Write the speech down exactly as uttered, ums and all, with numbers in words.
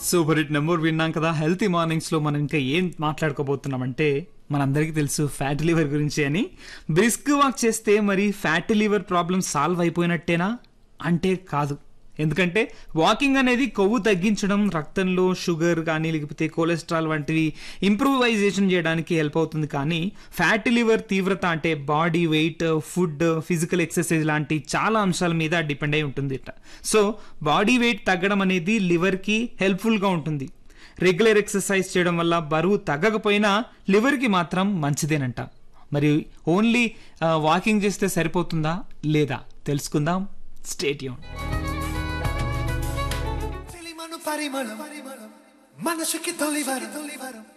Super hit number విన్నాం కదా. Healthy mornings లో మనం ఇంకా ఏం మాట్లాడుకోబోతున్నామంటే మనందరికీ తెలుసు ఫ్యాటీ లివర్ గురించి అని. బ్రిస్క్ వాక్ చేస్తే మరి ఫ్యాటీ లివర్ ప్రాబ్లం సాల్వ్ అయిపోయినట్టేనా అంటే కాదు. ఎందుకంటే వాకింగ్ అనేది కొవ్వు తగ్గించడం, రక్తంలో షుగర్ కానీ లేకపోతే కొలెస్ట్రాల్ వంటివి ఇంప్రూవైజేషన్ చేయడానికి హెల్ప్ అవుతుంది. కానీ ఫ్యాటీ లివర్ తీవ్రత అంటే body weight, food, physical exercise లాంటి చాలా అంశాల మీద డిపెండ్ అయి ఉంటుంది. సో బాడీ వెయిట్ తగ్గడం అనేది లివర్కి హెల్ప్ఫుల్గా ఉంటుంది. రెగ్యులర్ ఎక్సర్సైజ్ చేయడం వల్ల బరువు తగ్గకపోయినా లివర్కి మాత్రం మంచిదేనంట. మరి ఓన్లీ వాకింగ్ చేస్తే సరిపోతుందా లేదా తెలుసుకుందాం. Stay tune. పరిమళం మనసుకి తొలివరం